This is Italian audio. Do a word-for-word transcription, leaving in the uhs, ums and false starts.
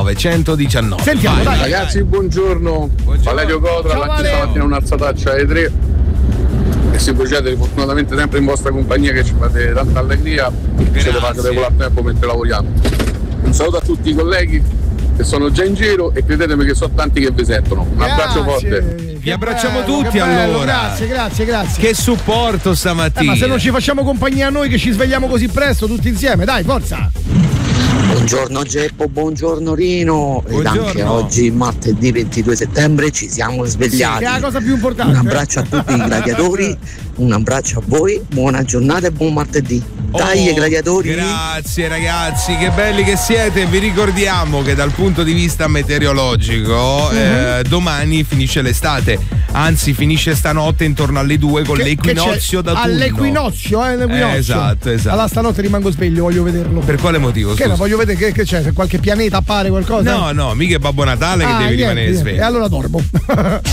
nove uno uno nove. Sentiamo, dai. Ragazzi, buongiorno. Buongiorno. Valerio Cotra, Ciao, la Valeo. stamattina un'alzataccia alle tre e si procede fortunatamente sempre in vostra compagnia, che ci fate tanta allegria, siete fatti regolare tempo mentre lavoriamo. Un saluto a tutti i colleghi che sono già in giro e credetemi che sono tanti che vi sentono. Un abbraccio forte. Vi abbracciamo bello, tutti che bello, allora. Grazie, grazie, grazie. Che supporto Eh, stamattina. ma se non ci facciamo compagnia a noi che ci svegliamo così presto tutti insieme, dai, forza. Buongiorno Geppo, buongiorno Rino. Ed Buongiorno. anche oggi, martedì ventidue settembre, ci siamo svegliati. Che è la cosa più importante. Un abbraccio a tutti i gladiatori, un abbraccio a voi, buona giornata e buon martedì. Dai Oh, gladiatori. Grazie ragazzi, che belli che siete. Vi ricordiamo che dal punto di vista meteorologico eh, domani finisce l'estate, anzi finisce stanotte intorno alle due con Che- l'equinozio che c'è? d'autunno. All'equinozio, eh, l'equinozio. Eh, esatto, esatto. Allora stanotte rimango sveglio, voglio vederlo. Per quale motivo? Che scusa? no, voglio vedere che, che c'è, se qualche pianeta appare qualcosa. No, no, mica è Babbo Natale che Ah, devi niente, rimanere niente. sveglio. E allora dormo.